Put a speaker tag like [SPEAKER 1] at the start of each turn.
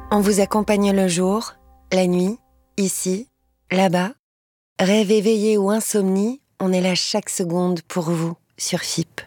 [SPEAKER 1] On vous accompagne le jour, la nuit, ici, là-bas. Rêve éveillé ou insomnie, on est là chaque seconde pour vous sur FIP.